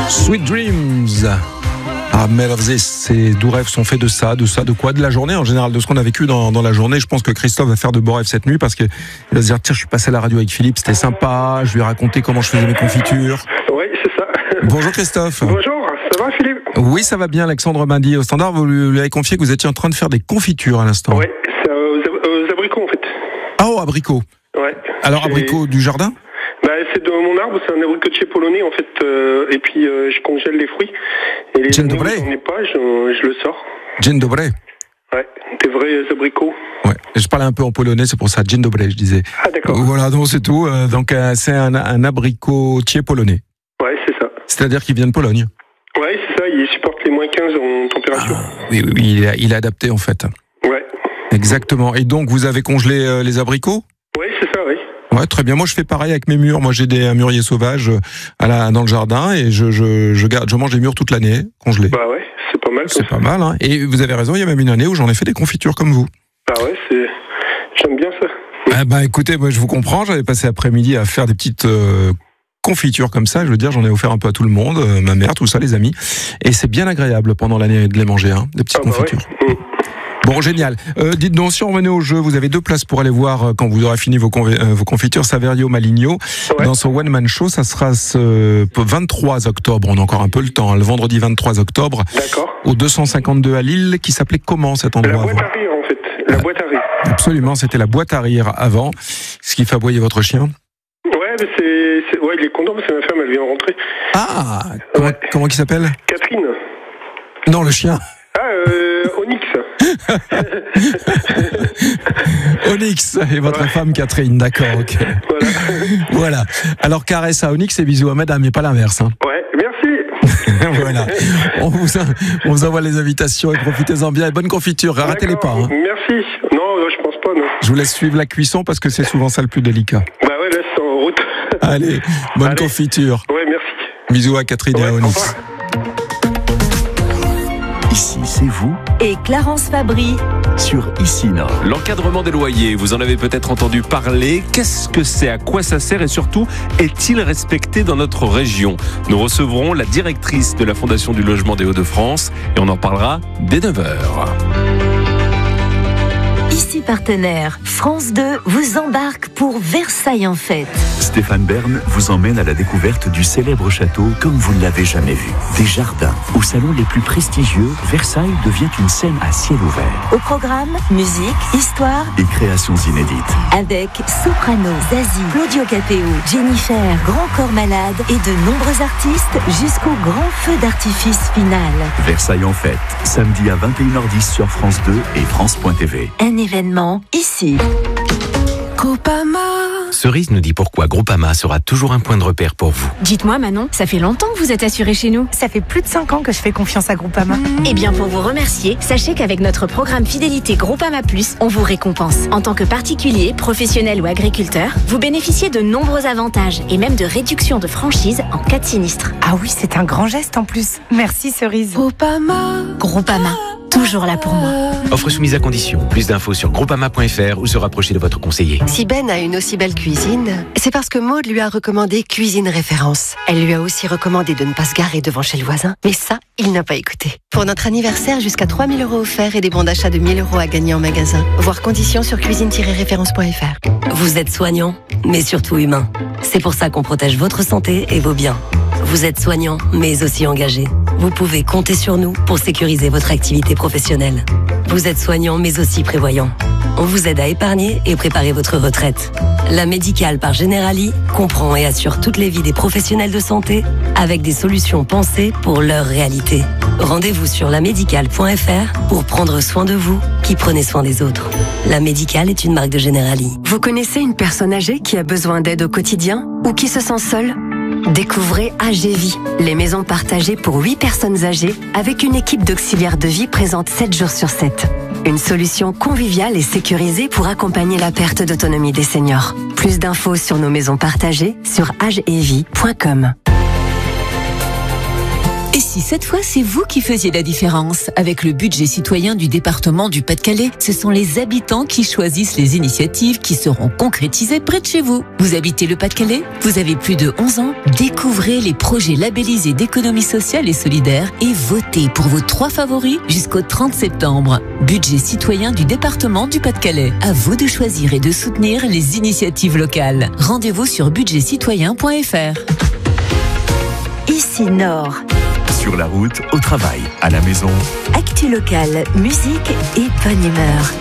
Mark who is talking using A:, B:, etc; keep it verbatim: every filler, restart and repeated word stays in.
A: Sweet Dreams. Ah, Made of This, ces doux rêves sont faits de ça, de ça, de quoi? De la journée en général, de ce qu'on a vécu dans, dans la journée. Je pense que Christophe va faire de beaux rêves cette nuit parce qu'il va se dire, tiens, je suis passé à la radio avec Philippe, c'était sympa, je lui ai raconté comment je faisais mes confitures.
B: Oui, c'est ça.
A: Bonjour Christophe.
B: Bonjour, ça va Philippe?
A: Oui, ça va bien. Alexandre m'a dit au standard, vous lui avez confié que vous étiez en train de faire des confitures à l'instant.
B: Oui, c'est aux, aux abricots en fait.
A: Ah, oh, abricots.
B: Ouais.
A: Alors, abricots du jardin?
B: Bah, c'est de mon arbre, c'est un abricotier polonais en fait, euh, et puis euh, je congèle les fruits. Et les
A: Dzień
B: années où
A: dobry.
B: j'en ai pas, je, je le sors.
A: Dzień dobry.
B: Ouais, des vrais abricots.
A: Ouais, je parlais un peu en polonais, c'est pour ça, Dzień dobry, je disais.
B: Ah d'accord.
A: Voilà, donc c'est tout. Euh, donc euh, c'est un, un abricotier polonais.
B: Ouais, c'est ça.
A: C'est-à-dire qu'il vient de Pologne.
B: Ouais, c'est ça, il supporte les moins quinze en température.
A: Ah, oui, oui, oui, il est, il est adapté en fait.
B: Ouais.
A: Exactement. Et donc vous avez congelé euh, les abricots?
B: Ouais, c'est ça, oui.
A: Ouais, très bien. Moi, je fais pareil avec mes mûres. Moi, j'ai des un mûrier sauvage à la, dans le jardin et je, je, je garde, je mange des mûres toute l'année congelées.
B: Bah ouais, c'est pas mal.
A: C'est pas mal, hein. Et vous avez raison. Il y a même une année où j'en ai fait des confitures comme vous.
B: Bah ouais, c'est, j'aime bien ça.
A: Ah bah écoutez, moi je vous comprends. J'avais passé l'après-midi à faire des petites euh, confitures comme ça. Je veux dire, j'en ai offert un peu à tout le monde, euh, ma mère, tout ça, les amis. Et c'est bien agréable pendant l'année de les manger, hein, des petites
B: Ah bah
A: confitures.
B: ouais. Mmh.
A: Bon, génial. Euh, dites donc, si on revenait au jeu, vous avez deux places pour aller voir euh, quand vous aurez fini vos, conv- euh, vos confitures Saverio Maligno
B: Ouais.
A: dans son One Man Show. Ça sera ce vingt-trois octobre. On a encore un peu le temps. Hein, le vendredi vingt-trois octobre.
B: D'accord.
A: Au deux cent cinquante-deux à Lille, qui s'appelait comment cet
B: La
A: endroit?
B: boîte à rire en fait. La boîte à rire.
A: Absolument, c'était la boîte à rire avant. Ce qui fait aboyer votre chien.
B: Ouais, mais c'est, c'est, ouais, il est content parce que ma femme elle vient de rentrer.
A: Ah, comment,
B: Ouais.
A: comment il s'appelle?
B: Catherine.
A: Non, le chien.
B: Ah, euh, Onyx.
A: Onyx et votre
B: Ouais.
A: femme Catherine, d'accord, ok.
B: Voilà.
A: Voilà. Alors caresse à Onyx et bisous à madame, mais pas l'inverse. Hein.
B: Ouais, merci.
A: Voilà. On vous, a- on vous envoie les invitations et profitez-en bien. Et bonne confiture, ratez-les pas.
B: D'accord.
A: Hein.
B: Merci. Non, non, je pense pas, non.
A: Je vous laisse suivre la cuisson parce que c'est souvent ça le plus délicat.
B: Bah ouais, là c'est en route.
A: Allez, bonne
B: Allez.
A: confiture.
B: Ouais, merci.
A: Bisous à Catherine et
B: Ouais,
A: à
B: au
A: Onyx.
B: revoir.
C: Ici, c'est vous
D: Et Clarence Fabry.
C: sur Ici Nord.
E: L'encadrement des loyers, vous en avez peut-être entendu parler. Qu'est-ce que c'est? À quoi ça sert? Et surtout, est-il respecté dans notre région? Nous recevrons la directrice de la Fondation du logement des Hauts-de-France et on en parlera dès neuf heures.
D: Ici partenaire, France deux vous embarque pour Versailles en fête.
C: Stéphane Bern vous emmène à la découverte du célèbre château comme vous ne l'avez jamais vu. Des jardins, aux salons les plus prestigieux, Versailles devient une scène à ciel ouvert.
D: Au programme, musique, histoire,
C: Et créations inédites.
D: avec Soprano, Zazie, Claudio Capéo, Jennifer, Grand Corps Malade et de nombreux artistes jusqu'au grand feu d'artifice final.
C: Versailles en fête, samedi à vingt et une heures dix sur France deux et France point T V.
D: Un événement ici.
F: Cerise nous dit pourquoi Groupama sera toujours un point de repère pour vous.
G: Dites-moi Manon, ça fait longtemps que vous êtes assurée chez nous.
H: Ça fait plus de cinq ans que je fais confiance à Groupama.
G: Eh bien pour vous remercier, sachez qu'avec notre programme fidélité Groupama Plus, on vous récompense. En tant que particulier, professionnel ou agriculteur, vous bénéficiez de nombreux avantages et même de réductions de franchise en cas de sinistre.
H: Ah oui, c'est un grand geste en plus. Merci Cerise.
G: Groupama, toujours là pour moi.
F: Offre soumise à condition. Plus d'infos sur groupama point f r ou se rapprocher de votre conseiller.
I: Si Ben a une aussi belle cuisine, c'est parce que Maud lui a recommandé Cuisine Référence. Elle lui a aussi recommandé de ne pas se garer devant chez le voisin. Mais ça, il n'a pas écouté. Pour notre anniversaire, jusqu'à trois mille euros offerts et des bons d'achat de mille euros à gagner en magasin. Voir conditions sur cuisine tiret référence point f r.
D: Vous êtes soignant, mais surtout humain. C'est pour ça qu'on protège votre santé et vos biens. Vous êtes soignant, mais aussi engagé. Vous pouvez compter sur nous pour sécuriser votre activité professionnelle. Vous êtes soignant, mais aussi prévoyant. On vous aide à épargner et préparer votre retraite. La Médicale par Generali comprend et assure toutes les vies des professionnels de santé avec des solutions pensées pour leur réalité. Rendez-vous sur la médicale point f r pour prendre soin de vous qui prenez soin des autres. La Médicale est une marque de Generali.
I: Vous connaissez une personne âgée qui a besoin d'aide au quotidien ou qui se sent seule ? Découvrez A G Vie, les maisons partagées pour huit personnes âgées avec une équipe d'auxiliaires de vie présente sept jours sur sept. Une solution conviviale et sécurisée pour accompagner la perte d'autonomie des seniors. Plus d'infos sur nos maisons partagées sur age et vie point com.
J: Et si cette fois, c'est vous qui faisiez la différence? Avec le budget citoyen du département du Pas-de-Calais, ce sont les habitants qui choisissent les initiatives qui seront concrétisées près de chez vous. Vous habitez le Pas-de-Calais? Vous avez plus de onze ans? Découvrez les projets labellisés d'économie sociale et solidaire et votez pour vos trois favoris jusqu'au trente septembre. Budget citoyen du département du Pas-de-Calais. À vous de choisir et de soutenir les initiatives locales. Rendez-vous sur budget citoyen point f r.
I: Ici Nord.
C: Sur la route, au travail, à la maison.
I: Actu locale, musique et bonne humeur.